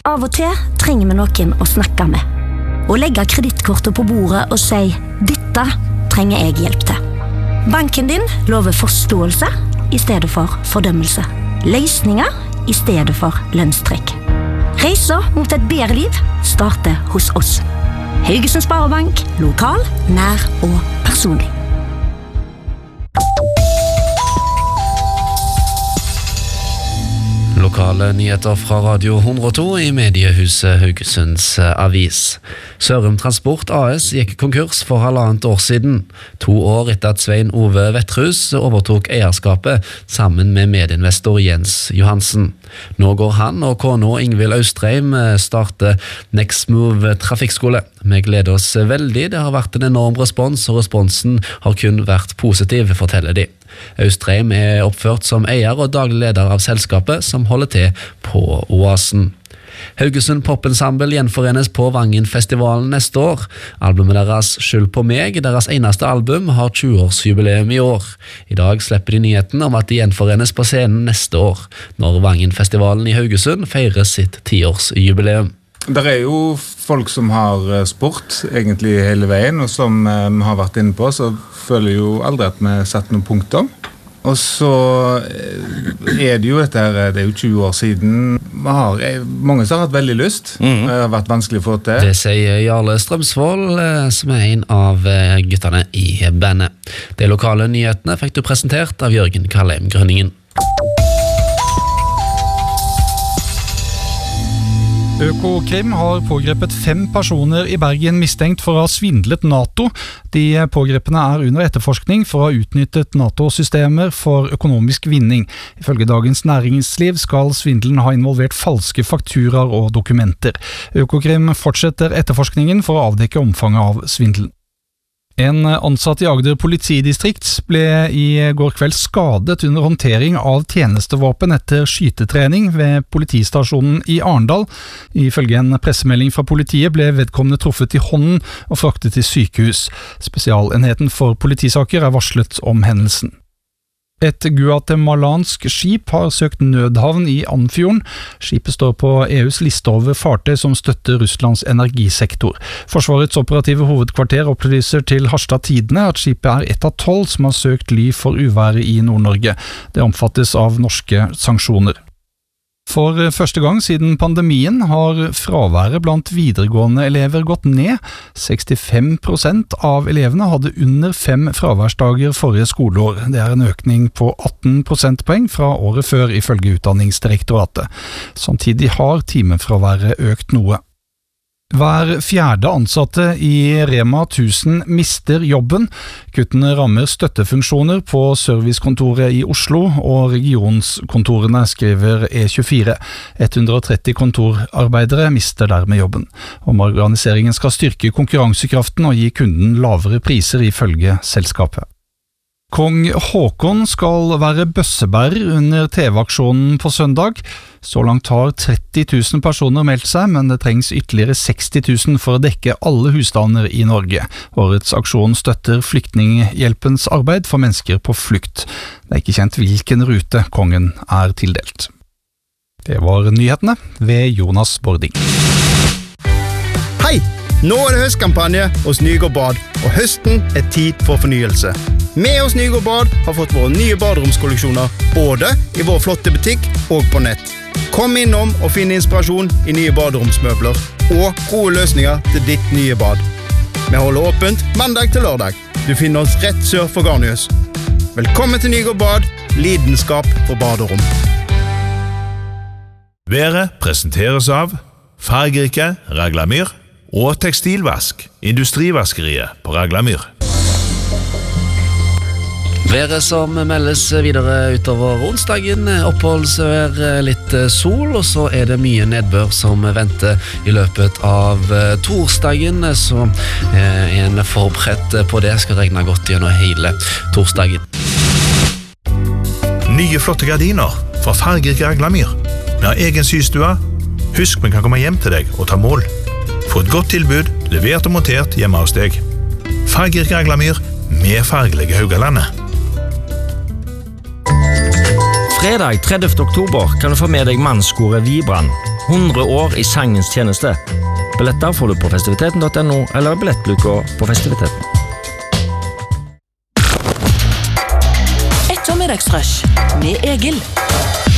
Av og til trenger vi noen å snakke med. Å legge kredittkortet på bordet og si «Dette trenger jeg hjelp til». Banken din lover forståelse I stedet for fordømmelse. Løsninger I stedet for lønnstrekk. Reisa mot et bedre liv starter hos oss. Haugesund Sparebank, lokal, nær og personlig. Lokale nyheter fra Radio 102 I mediehuset Haugesunds avis. Sørum Transport AS gikk konkurs for 1,5 år siden. 2 år etter at Svein Ove Vettrhus overtok eierskapet sammen med medinvestor Jens Johansen. Nå går han og kona Ingvild Austreim starte Next Move trafikkskole. Vi gleder oss veldig, det har vært en enorm respons, og responsen har kun vært positiv, forteller de. Austreim oppført som eier og daglig leder av selskapet som holder til på Oasen. Haugesund Popensemble gjenforenes på Vangen-festivalen neste år. Albumet deres Skyld på meg, deres eneste album, har 20-årsjubileum I år. I dag slipper de nyheten om at de gjenforenes på scenen neste år, når Vangen-festivalen I Haugesund feirer sitt 10-årsjubileum. Det jo folk som har sport egentlig hele veien, og som vi har vært inne på, så føler jo aldri at vi satt noen punkter. Og så det jo dette her, det jo 20 år siden. Mange som har hatt veldig lyst. Det har vært vanskelig å få til. Det sier Jarle Strømsvold, som en av gutterne I bandet. De lokale nyhetene fikk du presentert av Jørgen Kallheim Grønningen. Økokrim har pågrepet 5 personer I Bergen mistenkt for å ha svindlet NATO. De pågrepene under etterforskning for å ha utnyttet NATO-systemer for økonomisk vinning. Ifølge Dagens Næringsliv skal svindelen ha involvert falske fakturaer og dokumenter. Økokrim fortsetter etterforskningen for å avdekke omfanget av svindelen. En ansatt I Agder politidistrikt ble I går kveld skadet under håndtering av tjenestevåpen etter skytetrening ved politistasjonen I Arendal. Ifølge en pressemelding fra politiet ble vedkommende truffet I hånden og fraktet til sykehus. Spesialenheten for politisaker varslet om hendelsen. Et guatemalansk skip har søkt nødhavn I Andfjorden. Skipet står på EUs liste over fartøy som støtter Russlands energisektor. Forsvarets operative hovedkvarter opplyser til Harstad Tidende at skipet et av 12 som har søkt ly for uværet I Nord-Norge. Det omfattes av norske sanksjoner. For første gang siden pandemien har fraværet blant videregående elever gått ned. 65% av elevene hadde under 5 fraværsdager forrige skoleår. Det en økning på 18 prosentpoeng fra året før ifølge Utdanningsdirektoratet. Samtidig har timefraværet økt noe. Hver 4. ansatte I Rema 1000 mister jobben. Kuttene rammer støttefunksjoner på servicekontoret I Oslo og regionskontorene, skriver E24. 130 kontorarbeidere mister dermed jobben. Omorganiseringen skal styrke konkurransekraften og gi kunden lavere priser ifølge selskapet. Kong Håkon skal være bøssebærer under TV-aksjonen på søndag. Så langt har 30 000 personer meldt seg, men det trengs ytterligere 60 000 for å dekke alle husstander I Norge. Årets aksjon støtter flyktninghjelpens arbeid for mennesker på flukt. Det ikke kjent hvilken rute kongen tildelt. Det var nyhetene ved Jonas Bording. Hei! Nå det høstkampanje hos Nygård Bad, og høsten tid for fornyelse. Vi hos Nygård Bad har fått våre nye baderomskolleksjoner, både I vår flotte butikk og på nett. Kom innom og finn inspirasjon I nye baderomsmøbler, og gode løsninger til ditt nye bad. Vi holder åpent mandag til lørdag. Du finner oss rett sør for Garnøs. Velkommen til Nygård Bad, lidenskap for baderom. Været presenteres av fargerike Raglamyr og tekstilvask, industrivaskeriet på Raglamyr. Været som meldes videre utover onsdagen, oppholdsvær, litt sol, og så det mye nedbør som venter I løpet av torsdagen, så en forberedt på det skal regne godt gjennom hele torsdagen. Nye flotte gardiner fra fargerike Raglamyr. Vi har egen systue. Husk, vi kan komme hjem til deg og ta mål. Få et godt tilbud, levert og montert hjemme hos deg. Fargerike Raglamyr med fargelige Haugalandet. Fredag 30. oktober kan du få med deg mannskoret Vibran. 100 år i sangens tjeneste. Billetter får du på festiviteten.no eller billettluka på festiviteten. Ettermiddagsrush med Egil.